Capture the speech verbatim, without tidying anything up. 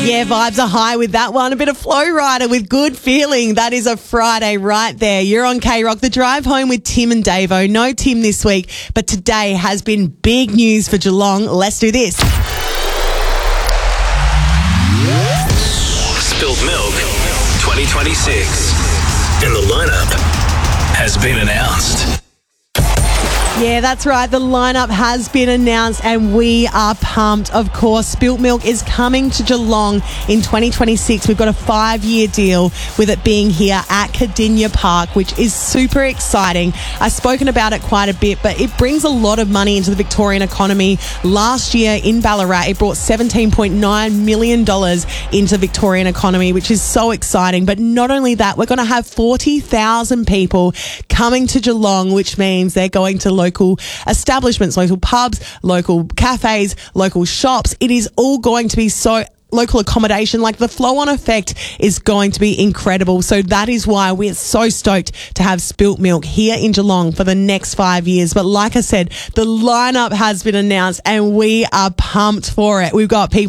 Yeah, vibes are high with that one. A bit of Flow Rider with Good Feeling. That is a Friday right there. You're on K-Rock. The drive home with Tim and Davo. No Tim this week, but today has been big news for Geelong. Let's do this. Spilt Milk twenty twenty-six. And the lineup has been announced. Yeah, that's right. The lineup has been announced and we are pumped. Of course, Spilt Milk is coming to Geelong in twenty twenty-six. We've got a five-year deal with it being here at Cardinia Park, which is super exciting. I've spoken about it quite a bit, but it brings a lot of money into the Victorian economy. Last year in Ballarat, it brought seventeen point nine million dollars into the Victorian economy, which is so exciting. But not only that, we're going to have forty thousand people coming to Geelong, which means they're going to local establishments, local pubs, local cafes, local shops. It is all going to be so local accommodation. Like, the flow-on effect is going to be incredible. So that is why we're so stoked to have Spilt Milk here in Geelong for the next five years. But like I said, the lineup has been announced and we are pumped for it. We've got people